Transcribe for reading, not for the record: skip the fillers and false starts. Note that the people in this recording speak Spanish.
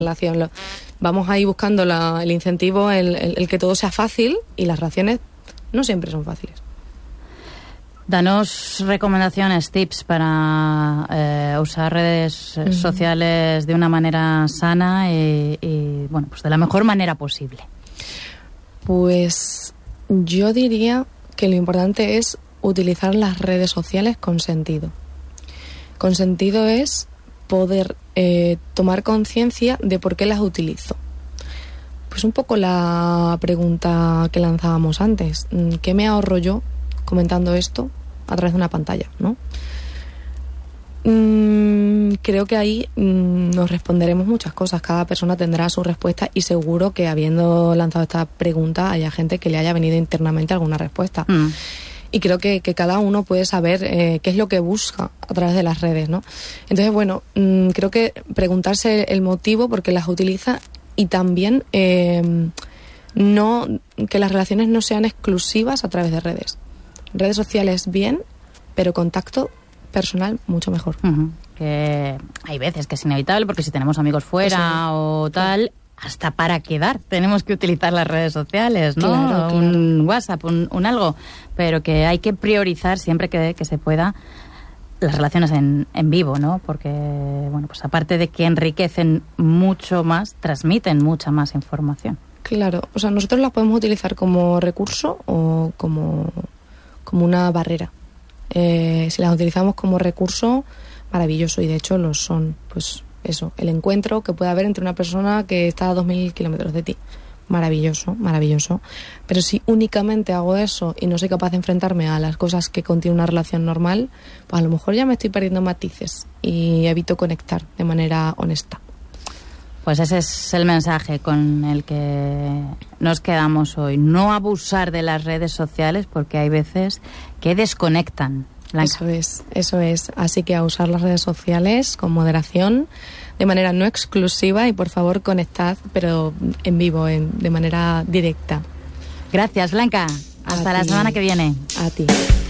relación. Vamos ahí buscando el incentivo, el que todo sea fácil, y las relaciones no siempre son fáciles. Danos recomendaciones, tips para usar redes sociales de una manera sana y bueno, pues de la mejor manera posible. Pues yo diría que lo importante es utilizar las redes sociales con sentido. Con sentido es poder tomar conciencia de por qué las utilizo. Pues un poco la pregunta que lanzábamos antes. ¿Qué me ahorro yo comentando esto a través de una pantalla, ¿no? Creo que ahí nos responderemos muchas cosas. Cada persona tendrá su respuesta y seguro que habiendo lanzado esta pregunta haya gente que le haya venido internamente alguna respuesta. Y creo que cada uno puede saber qué es lo que busca a través de las redes, ¿no? Entonces, bueno, creo que preguntarse el motivo por qué las utiliza, y también que las relaciones no sean exclusivas a través de redes. Redes sociales bien, pero contacto personal mucho mejor. Que hay veces que es inevitable, porque si tenemos amigos fuera o tal, hasta para quedar tenemos que utilizar las redes sociales, ¿no? Claro. Un WhatsApp, un algo, pero que hay que priorizar siempre que se pueda las relaciones en vivo, ¿no? Porque, bueno, pues aparte de que enriquecen mucho más, transmiten mucha más información. Claro, o sea, nosotros las podemos utilizar como recurso o como una barrera. Si las utilizamos como recurso, maravilloso, y de hecho lo son. Pues eso, el encuentro que puede haber entre una persona que está a 2.000 kilómetros de ti. Maravilloso, maravilloso. Pero si únicamente hago eso y no soy capaz de enfrentarme a las cosas que contiene una relación normal, pues a lo mejor ya me estoy perdiendo matices y evito conectar de manera honesta. Pues ese es el mensaje con el que nos quedamos hoy. No abusar de las redes sociales, porque hay veces que desconectan. Blanca. Eso es. Así que a usar las redes sociales con moderación, de manera no exclusiva, y por favor conectad, pero en vivo, de manera directa. Gracias, Blanca. Hasta la semana que viene. A ti.